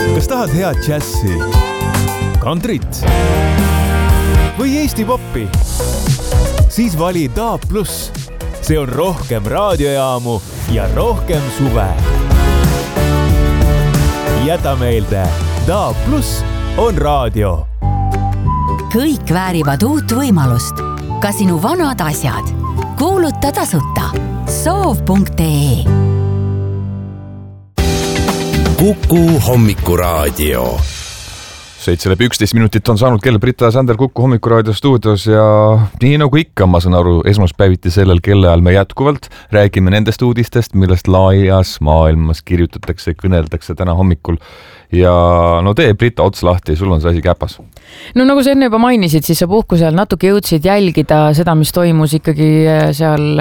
Kas tahad head džässi, kantrit või Eesti poppi? Siis vali DAB+. See on rohkem raadiojaamu ja rohkem suve. Jäta meelde, DAB+ on raadio. Kõik väärivad uut võimalust. Ka sinu vanad asjad. Kuuluta tasuta. Soov.ee Kuku hommikuraadio. 7:11 minutit on saanud kell. Brita Sander Kuku hommikuraadio stuudios ja nii nagu ikka, ma saan aru, esmaspäeviti sellel kellaajal me jätkuvalt räägime nendest uudistest, millest laias maailmas kirjutatakse, kõneldakse täna hommikul. Ja no tee, Brita, ots lahti, sul on see asi käpas. No nagu sa enne juba mainisid, siis sa puhkusel natuke jõudsid jälgida seda, mis toimus ikkagi seal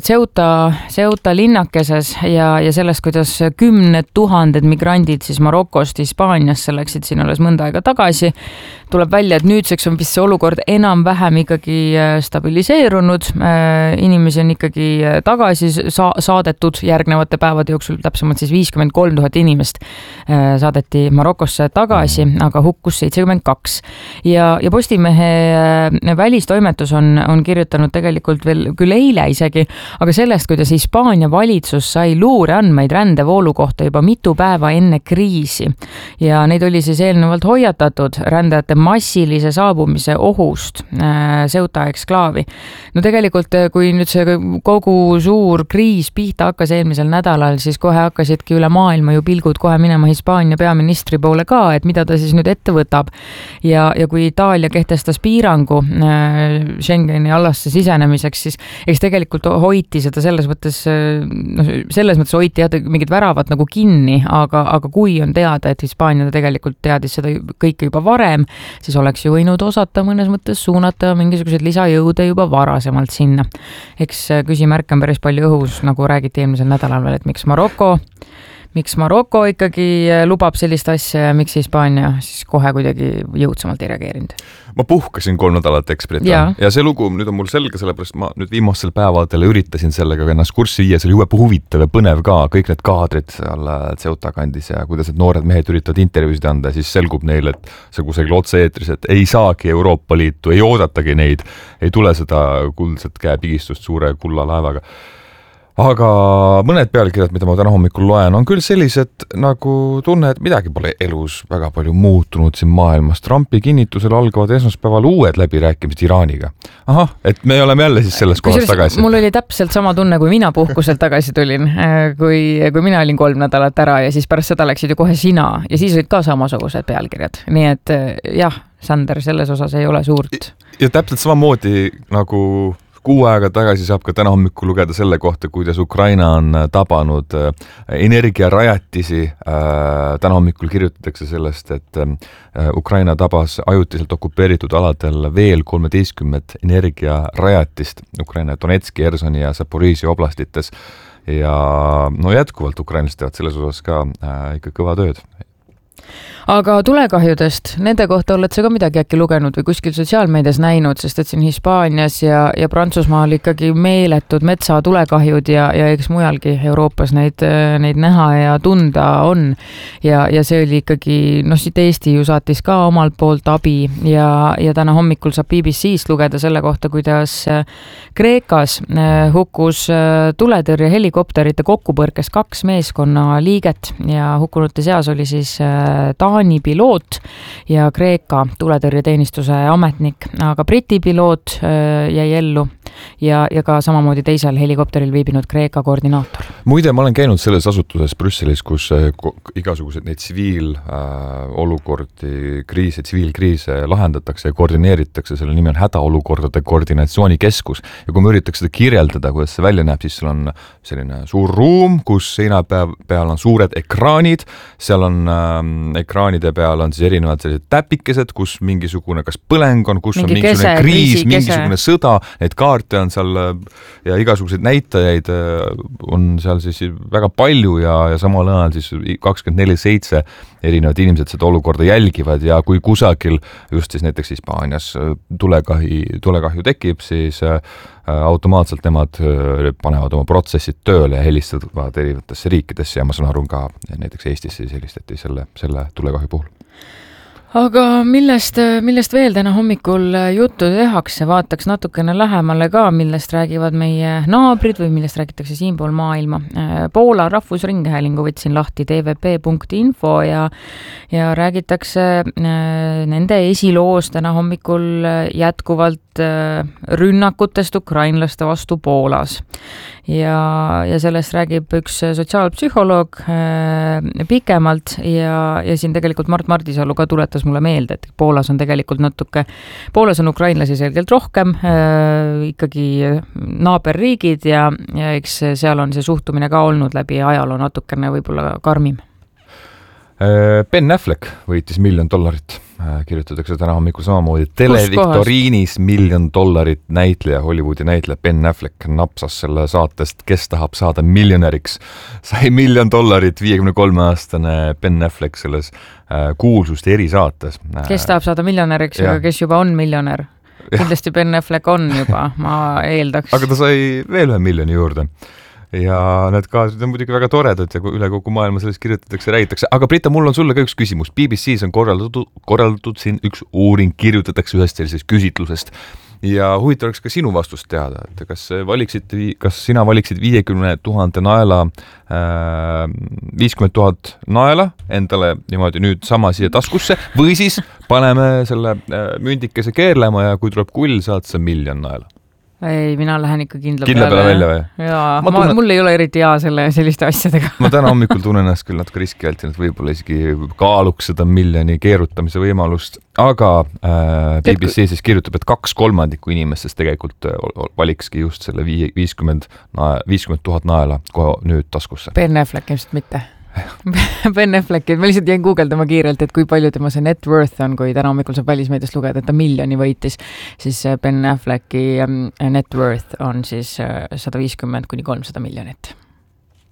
Ceuta linnakeses ja sellest, kuidas 10 000 migrandid siis Marokost Hispaaniasse läksid siin alles mõnda aega tagasi. Tuleb välja, et nüüdseks on vist see olukord enam-vähem ikkagi stabiliseerunud. Inimesi on ikkagi tagasi saadetud järgnevate päevade jooksul, täpsemalt siis 53 000 inimest saadeti Marokosse tagasi, aga hukkus 72. Ja Postimehe välistoimetus on kirjutanud tegelikult veel küll eile isegi, aga sellest, kuidas Hispaania valitsus sai luureandmeid rändevoolu kohta juba mitu päeva enne kriisi. Ja neid oli siis eelnevalt hoiatatud rändajate massilise saabumise ohust Ceuta eksklaavi. No tegelikult, kui nüüd see kogu suur kriis pihta hakkas eelmisel nädalal, siis kohe hakkasidki üle maailma ju pilgud kohe minema Hispaania peaministri poole ka, et mida ta siis nüüd ette võtab. Ja kui Itaalia kehtestas piirangu Schengeni alasse sisenemiseks, siis eks tegelikult hoiti seda selles mõttes hoiti mingid väravad nagu kinni, aga kui on teada, et Hispaania tegelikult teadis seda kõike juba varem, siis oleks ju võinud osata mõnes mõttes suunata mingisuguseid lisajõude juba varasemalt sinna. Eks küsimärk on päris palju õhus, nagu räägiti eelmisel nädalal veel, et miks Maroko ikkagi lubab sellist asja ja miks Hispaania siis kohe kuidagi jõudsamalt ei reageerinud. Ma puhkasin 3 nädalat eksprit ja see lugu nüüd on mul selge, sellepärast ma nüüd viimastel päevadel üritasin sellega ennast kurssi viia, see oli jube huvitav ja põnev ka, kõik need kaadrid seal Ceuta kandis ja kuidas need noored mehed üritavad intervjuusid anda, siis selgub neile, et see kusagil otse-eetris, et ei saagi Euroopa Liitu, ei oodatagi neid, ei tule seda kuldset käepigistust suure kullalaevaga. Aga mõned pealkirjad, mida ma täna hommikul loen, on küll sellised nagu tunne, et midagi pole elus väga palju muutunud siin maailmas. Trumpi kinnitusel algavad esmaspäeval uued läbirääkimised Iraaniga. Ahah, et me oleme jälle siis selles kohas tagasi. Mul oli täpselt sama tunne, kui mina puhkuselt tagasi tulin, kui mina olin 3 nädalat ära ja siis pärast seda läksid ju kohe sina ja siis olid ka samasugused pealkirjad. Nii et jah, Sander, selles osas ei ole suurt. Ja täpselt samamoodi nagu 6 aega tagasi saab ka täna hommikul lugeda selle kohta, kuidas Ukraina on tabanud energiarajatisi. Täna hommikul kirjutatakse sellest, et Ukraina tabas ajutiselt okupeeritud aladel veel 13 energiarajatist Ukraina Donetski, Ersoni ja Zaporižžja oblastites. Ja no jätkuvalt ukrainlased teevad selles osas ka ikka kõva tööd. Aga tulekahjudest, nende kohta oled sa ka midagi äkki lugenud või kuskil sotsiaalmeedias näinud, sest et siin Hispaanias ja Prantsusmaal ikkagi meeletud metsatulekahjud ja eks mujalgi Euroopas neid näha ja tunda on. Ja see oli ikkagi, siit Eesti ju saatis ka omalt poolt abi ja täna hommikul saab BBC-st lugeda selle kohta, kuidas Kreekas hukkus tuletõrje helikopterite kokkupõrkes 2 meeskonna liiget ja hukkunute seas oli siis Taani piloot ja Kreeka tuletõrjeteenistuse ametnik, aga Briti piloot jäi ellu ja ka samamoodi teisel helikopteril viibinud Kreeka koordinaator. Muide, ma olen käinud selles asutuses Brüsselis, kus igasugused neid tsiviilolukordi, tsiviilkriise lahendatakse ja koordineeritakse, selle nimi on hädaolukordade koordinatsioonikeskus. Ja kui me üritaks seda kirjeldada, kuidas see välja näeb, siis seal on selline suur ruum, kus seina peal on suured ekraanid, seal on ekraanide peal on siis erinevad sellised täpikesed, kus mingisugune kas põleng on, kus on mingisugune kriis, mingisugune sõda, need kaardid kaarte on seal ja igasuguseid näitajaid on seal siis väga palju ja samal ajal siis 24/7 erinevad inimesed seda olukorda jälgivad ja kui kusagil just siis näiteks Hispaanias tulekahju tekib, siis automaatselt nemad panevad oma protsessid tööle ja helistavad erinevatesse riikidesse ja ma saan aru ka näiteks Eestis siis helistati selle tulekahju puhul. Aga millest veel täna hommikul juttu tehakse, vaataks natukene lähemale ka, millest räägivad meie naabrid või millest räägitakse siinpool maailma. Poola rahvusringhäälingu võtsin lahti tvp.info ja räägitakse nende esiloost täna hommikul jätkuvalt rünnakutest ukrainlaste vastu Poolas. Ja sellest räägib üks sotsiaalpsühholoog pikemalt ja siin tegelikult Mart Mardisalu ka tuletas mulle meelde, et Poolas on tegelikult Poolas on ukrainlasi selgelt rohkem, ikkagi naaberriigid ja eks seal on see suhtumine ka olnud läbi ajaloo natukene võib-olla karmim. Ben Affleck võitis $1 miljonit, kirjutatakse täna hommikul samamoodi. Televiktoriinis $1 miljonit näitleja, Hollywoodi näitleja Ben Affleck napsas selle saatest, kes tahab saada miljonäriks. Sai $1 miljonit, 53-aastane Ben Affleck selles kuulsuste erisaates. Kes tahab saada miljonäriks, aga kes juba on miljonär? Kindlasti Ben Affleck on juba, ma eeldaks. Aga ta sai veel $1 miljoni juurde. Ja need kaasud on muidugi väga toredad ja üle kogu maailma sellest kirjutatakse ja räägitakse. Aga Brita, mul on sulle ka üks küsimus. BBC-s on korraldatud siin üks uuring, kirjutatakse ühest sellisest küsitlusest. Ja huvitav oleks ka sinu vastust teada, et kas sina valiksid 50 000 naela, 50 000 naela endale niimoodi nüüd sama siia taskusse või siis paneme selle mündikese keerlema ja kui tuleb kull, saad sa $1 miljon naela? Ei, mina lähen ikka kindla peale välja või? Jaa, mul ei ole eriti selliste asjadega. Ma täna hommikul tunnen ennast küll natuke riskialtina, et võib-olla isegi kaaluks seda $1 miljoni keerutamise võimalust, aga BBC siis kirjutab, et 2/3 inimestest tegelikult valikski just selle 50 000 naela nüüd taskusse. Ben Affleck ilmselt mitte. Ben Afflecki, ma lihtsalt jäin guugeldama kiirelt, et kui palju tema see net worth on, kui täna hommikul saab välismeediast lugeda, et ta $1 miljoni võitis, siis Ben Afflecki net worth on siis 150 kuni 300 miljonit.